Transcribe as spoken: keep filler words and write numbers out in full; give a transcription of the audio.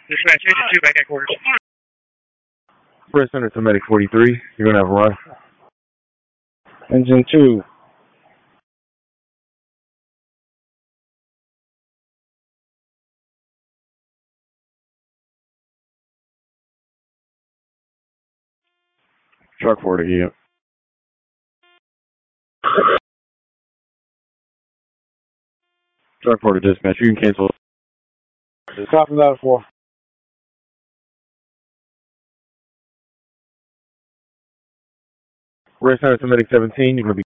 Dispatch, agent two back at quarters. Press center to medic forty-three. You're going to have a run. Engine two. Truck forward again. Truck forward to dispatch. You can cancel. Copy that for. Press center to medic seventeen. You're going to be